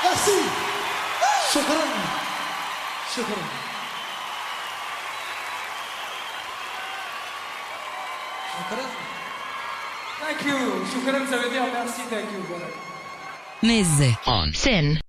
Merci. شكرا. شكرا. شكرا. Thank you. شكرا, ça veut dire merci, thank you. Voilà. Mezze on Sin.